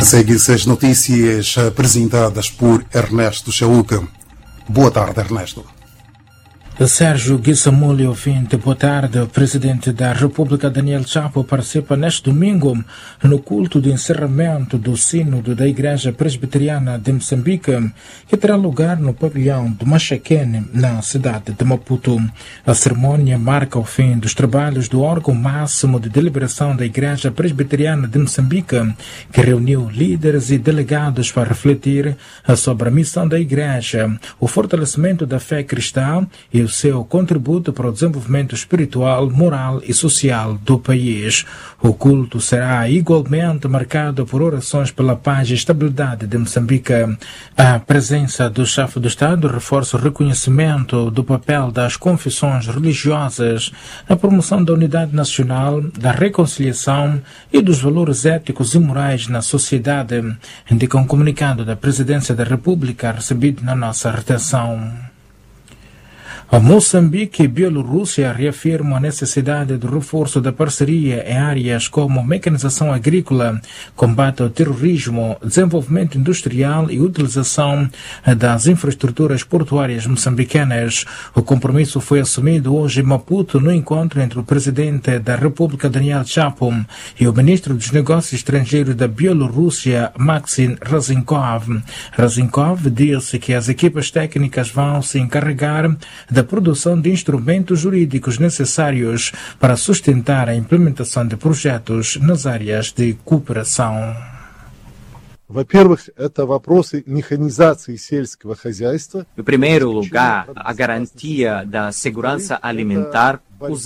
Segue-se as notícias apresentadas por Ernesto Chauca. Boa tarde, Ernesto. Sérgio Guissamulli, ouvinte, boa tarde. O presidente da República, Daniel Chapo, participa neste domingo no culto de encerramento do Sínodo da Igreja Presbiteriana de Moçambique, que terá lugar no pavilhão do Machaquene, na cidade de Maputo. A cerimônia marca o fim dos trabalhos do órgão máximo de deliberação da Igreja Presbiteriana de Moçambique, que reuniu líderes e delegados para refletir sobre a missão da Igreja, o fortalecimento da fé cristã e o seu contributo para o desenvolvimento espiritual, moral e social do país. O culto será igualmente marcado por orações pela paz e estabilidade de Moçambique. A presença do chefe do Estado reforça o reconhecimento do papel das confissões religiosas na promoção da unidade nacional, da reconciliação e dos valores éticos e morais na sociedade, indica um comunicado da Presidência da República recebido na nossa redação. A Moçambique e Bielorrússia reafirmam a necessidade do reforço da parceria em áreas como mecanização agrícola, combate ao terrorismo, desenvolvimento industrial e utilização das infraestruturas portuárias moçambicanas. O compromisso foi assumido hoje em Maputo no encontro entre o presidente da República, Daniel Chapo, e o ministro dos Negócios Estrangeiros da Bielorrússia, Maxim Razinkov. Razinkov disse que as equipas técnicas vão se encarregar da produção de instrumentos jurídicos necessários para sustentar a implementação de projetos nas áreas de cooperação. Во-первых, это вопросы механизации сельского хозяйства. Em primeiro lugar, a garantia da segurança alimentar,